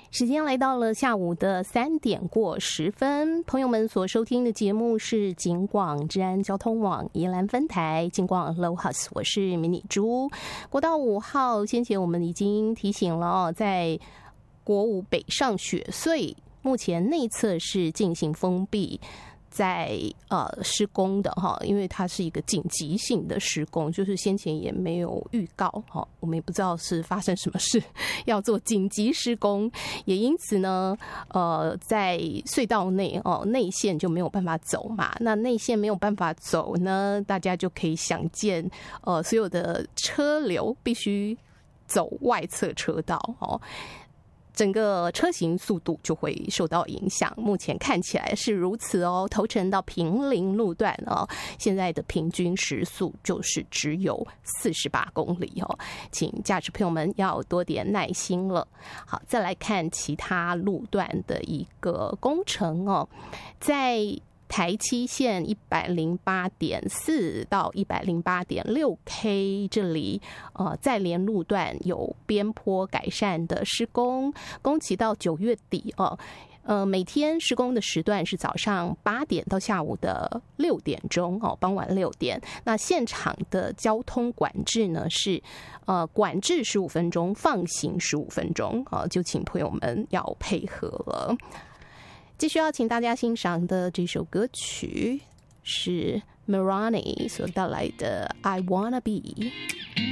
时间来到了下午的3点过10分，朋友们所收听的节目是警广治安交通网宜兰分台警广 Low House， 我是迷你猪。国道5号，先前我们已经提醒了在国五北上雪隧，目前内侧是进行封闭。在施工的哈，因为它是一个紧急性的施工，就是先前也没有预告哈，我们也不知道是发生什么事要做紧急施工，也因此呢，在隧道内内线就没有办法走嘛，那内线没有办法走呢，大家就可以想见，所有的车流必须走外侧车道哦。整个车行速度就会受到影响，目前看起来是如此哦。头城到坪林路段现在的平均时速就是只有48公里哦，请驾驶朋友们要多点耐心了。好，再来看其他路段的一个工程哦，在台七线 108.4 到 108.6K 这里在连路段有边坡改善的施工，工期到9月底每天施工的时段是早上8点到下午的6点钟傍晚6点。那现场的交通管制呢是管制15分钟，放行15分钟就请朋友们要配合了。继续要请大家欣赏的这首歌曲是 Mirani 所带来的 I Wanna Be。